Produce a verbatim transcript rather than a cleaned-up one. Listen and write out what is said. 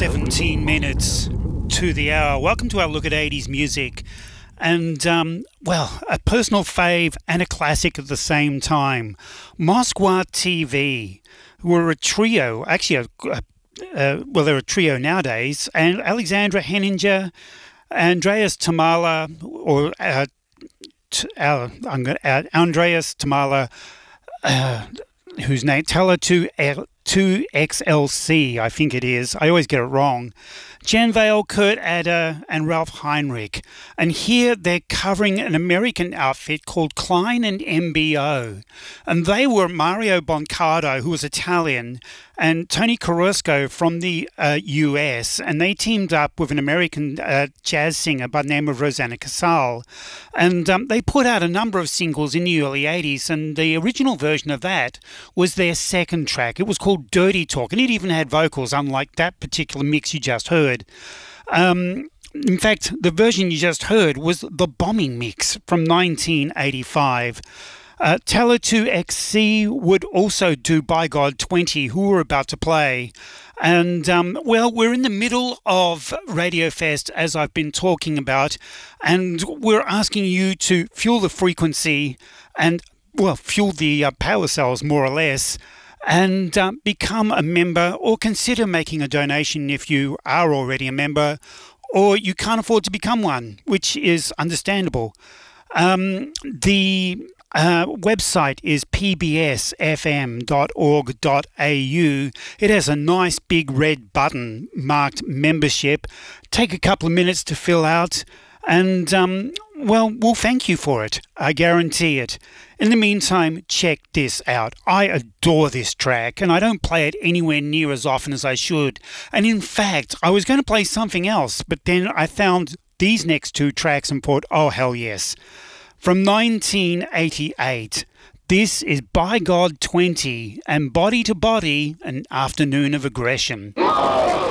seventeen minutes to the hour. Welcome to our look at eighties music. And, um, well, a personal fave and a classic at the same time. Moskwa T V, who were a trio, actually, a, a, uh, well, they're a trio nowadays, and Alexandra Henninger, Andreas Tamala, or uh, t- uh, I'm gonna, uh, Andreas Tamala, uh, whose name, Tala two X L C, I think it is. I always get it wrong. Jan Vale, Kurt Adder, and Ralph Heinrich. And here they're covering an American outfit called Klein and M B O. And they were Mario Boncardo, who was Italian, and Tony Carrasco from the uh, U S. And they teamed up with an American uh, jazz singer by the name of Rosanna Casal. And um, they put out a number of singles in the early eighties. And the original version of that was their second track. It was called Dirty Talk. And it even had vocals, unlike that particular mix you just heard. Um, in fact, the version you just heard was the Bombing Mix from nineteen eighty-five. Uh, Tele two X C would also do By God twenty, who we're about to play. And, um, well, we're in the middle of Radio Fest, as I've been talking about, and we're asking you to fuel the frequency and, well, fuel the uh, power cells, more or less, and uh, become a member, or consider making a donation if you are already a member, or you can't afford to become one, which is understandable. Um, the uh, website is p b s f m dot org dot a u. It has a nice big red button marked membership. Take a couple of minutes to fill out, and um, well, we'll thank you for it. I guarantee it. In the meantime, check this out. I adore this track, and I don't play it anywhere near as often as I should. And in fact, I was going to play something else, but then I found these next two tracks and thought, oh, hell yes. From nineteen eighty-eight, this is By God twenty and Body to Body, An Afternoon of Aggression.